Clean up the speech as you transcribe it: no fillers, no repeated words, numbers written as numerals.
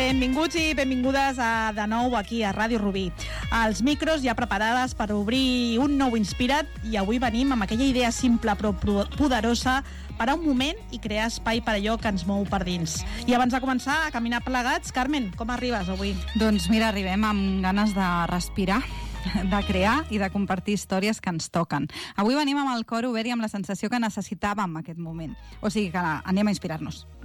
Benvinguts i benvingudes de nou aquí a Ràdio Rubí. Els micros ja preparades per obrir un nou Inspira't i avui venim amb aquella idea simple però poderosa, parar un moment i crear espai per allò que ens mou per dins. I abans de començar a caminar plegats, Carmen, com arribes avui? Doncs mira, arribem amb ganes de respirar, de crear i de compartir històries que ens toquen. Avui venim amb el cor obert i amb la sensació que necessitàvem en aquest moment. O sigui que anem a inspirar-nos.